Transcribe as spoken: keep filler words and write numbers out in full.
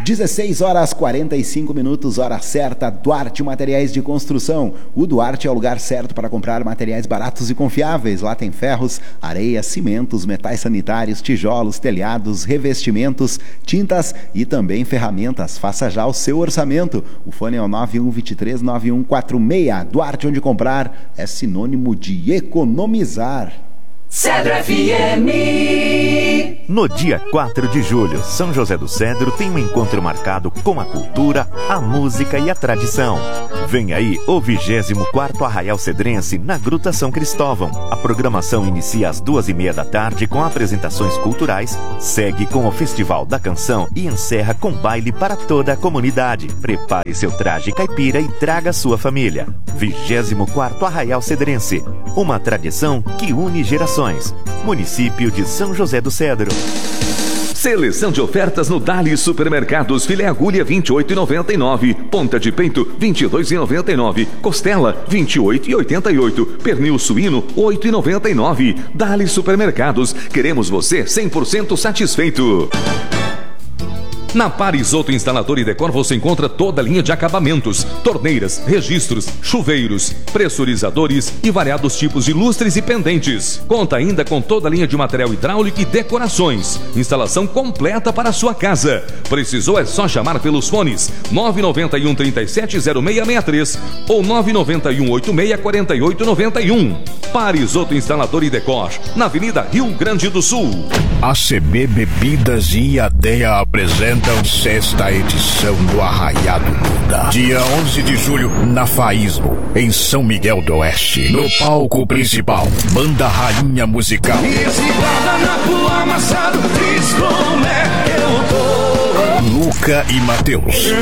dezesseis horas e quarenta e cinco minutos, hora certa. Duarte Materiais de Construção. O Duarte é o lugar certo para comprar materiais baratos e confiáveis. Lá tem ferros, areia, cimentos, metais sanitários, tijolos, telhados, revestimentos, tintas e também ferramentas. Faça já o seu orçamento. O fone é o nove um dois três nove um quatro seis. Duarte, onde comprar é sinônimo de economizar. Cedro F M. No dia quatro de julho, São José do Cedro tem um encontro marcado com a cultura, a música e a tradição. Vem aí o vigésimo quarto Arraial Cedrense na Gruta São Cristóvão. A programação inicia às duas e meia da tarde com apresentações culturais, segue com o Festival da Canção e encerra com baile para toda a comunidade. Prepare seu traje caipira e traga sua família. vigésimo quarto Arraial Cedrense, uma tradição que une gerações. Município de São José do Cedro. Seleção de ofertas no Dali Supermercados. Filé agulha vinte e oito reais e noventa e nove centavos. Ponta de peito vinte e dois reais e noventa e nove centavos. Costela vinte e oito reais e oitenta e oito centavos. Pernil suíno oito reais e noventa e nove centavos. Dali Supermercados. Queremos você cem por cento satisfeito. Na Parisoto Instalador e Decor você encontra toda a linha de acabamentos, torneiras, registros, chuveiros, pressurizadores e variados tipos de lustres e pendentes. Conta ainda com toda a linha de material hidráulico e decorações. Instalação completa para a sua casa. Precisou é só chamar pelos fones nove nove um, três sete zero seis seis três ou nove nove um, oito seis quatro oito nove um. Parisoto Instalador e Decor, na Avenida Rio Grande do Sul. A C B Bebidas e a DEA apresentam sexta edição do Arraiado Muda. Dia onze de julho, na Faísmo, em São Miguel do Oeste. No palco principal, Banda Rainha Musical. E esse guardanapo amassado diz como é que eu tô. Luca e Matheus.